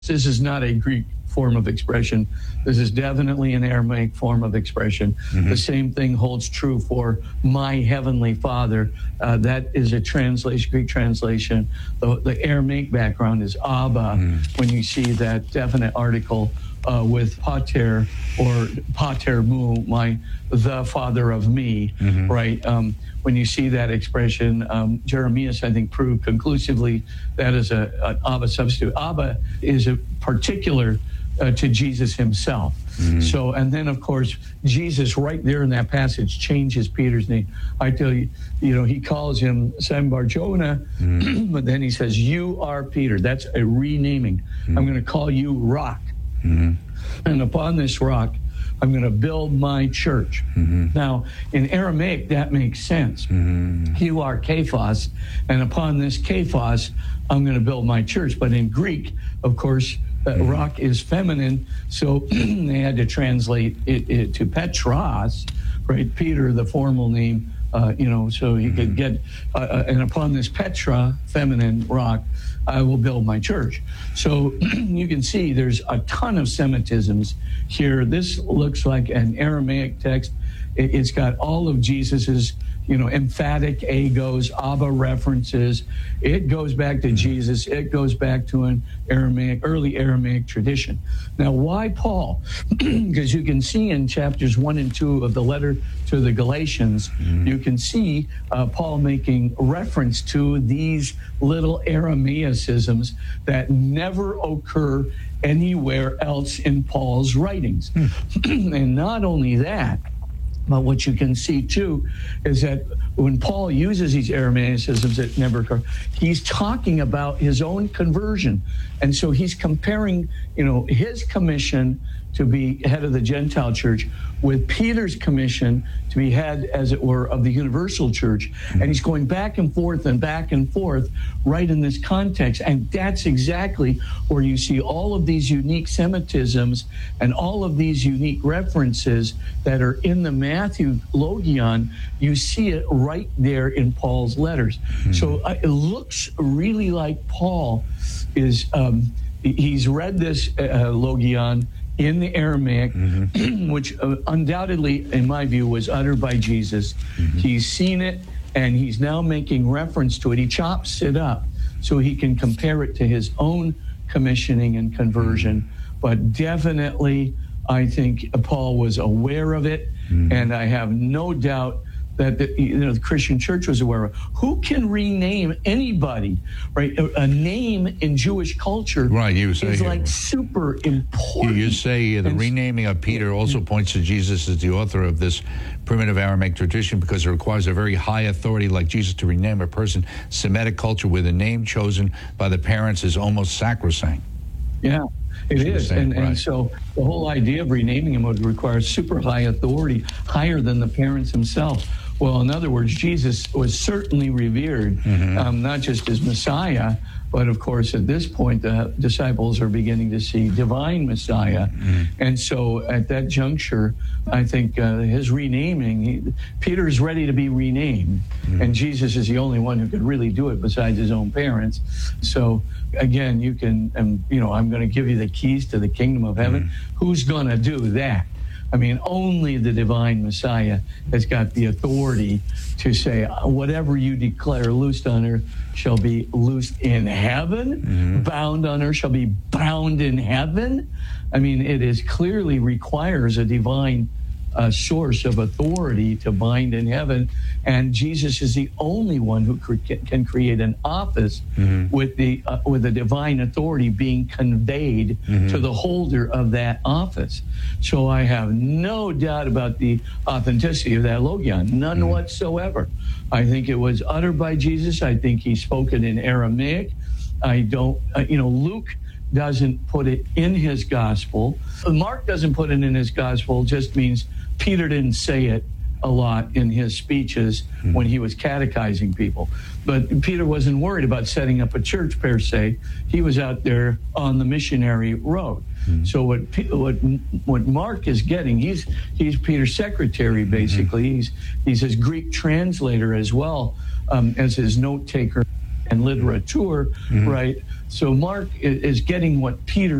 This is not a Greek form of expression. This is definitely an Aramaic form of expression. Mm-hmm. The same thing holds true for my heavenly Father. That is a translation, Greek translation. The Aramaic background is Abba. When you see that definite article with pater or pater mu, the father of me, right? When you see that expression, Jeremias, I think, proved conclusively that is an Abba substitute. Abba is a particular to Jesus himself. So, and then, of course, Jesus right there in that passage changes Peter's name. I tell you, he calls him Simon Bar-Jonah, but then he says, you are Peter. That's a renaming. I'm going to call you Rock. And upon this rock, I'm going to build my church. Now, in Aramaic, that makes sense. You are Kephas, and upon this Kephas, I'm going to build my church. But in Greek, of course, rock is feminine, so they had to translate it to Petros, right? Peter, the formal name, so you could get, and upon this Petra, feminine rock, I will build my church. So you can see there's a ton of Semitisms here. This looks like an Aramaic text. It's got all of Jesus's, emphatic agos, Abba references. It goes back to Jesus. It goes back to an early Aramaic tradition. Now, why Paul? Because you can see in chapters 1 and 2 of the letter to the Galatians, you can see Paul making reference to these little Aramaicisms that never occur anywhere else in Paul's writings. And not only that, but what you can see, too, is that when Paul uses these Aramaicisms that never occur, he's talking about his own conversion. And so he's comparing, his commission to be head of the Gentile church with Peter's commission to be head, as it were, of the universal church. And he's going back and forth right in this context. And that's exactly where you see all of these unique Semitisms and all of these unique references that are in the Matthew Logion. You see it right there in Paul's letters. So it looks really like Paul is, he's read this Logion in the Aramaic, which undoubtedly, in my view, was uttered by Jesus. He's seen it, and he's now making reference to it. He chops it up so he can compare it to his own commissioning and conversion. But definitely, I think Paul was aware of it, and I have no doubt that the Christian church was aware of. Who can rename anybody, right? A name in Jewish culture is like super important. You say the renaming of Peter also points to Jesus as the author of this primitive Aramaic tradition because it requires a very high authority like Jesus to rename a person. Semitic culture where the name chosen by the parents is almost sacrosanct. Yeah. It is, and so the whole idea of renaming him would require super high authority, higher than the parents themselves. Well, in other words, Jesus was certainly revered, not just as Messiah, but of course, at this point, the disciples are beginning to see divine Messiah. And so at that juncture, I think his renaming, Peter is ready to be renamed, and Jesus is the only one who could really do it besides his own parents. So again, you can, I'm going to give you the keys to the kingdom of heaven. Who's going to do that? I mean, only the divine Messiah has got the authority to say, whatever you declare loosed on earth shall be loosed in heaven, bound on earth shall be bound in heaven. I mean, it is clearly requires a divine source of authority to bind in heaven, and Jesus is the only one who can create an office with the divine authority being conveyed to the holder of that office. So I have no doubt about the authenticity of that Logion, none whatsoever. I think it was uttered by Jesus. I think he spoke it in Aramaic. I don't, Luke doesn't put it in his gospel. Mark doesn't put it in his gospel, just means Peter didn't say it a lot in his speeches when he was catechizing people. But Peter wasn't worried about setting up a church per se. He was out there on the missionary road. So what Mark is getting, he's Peter's secretary basically. He's his Greek translator as well as his note taker and literature, right? So Mark is getting what Peter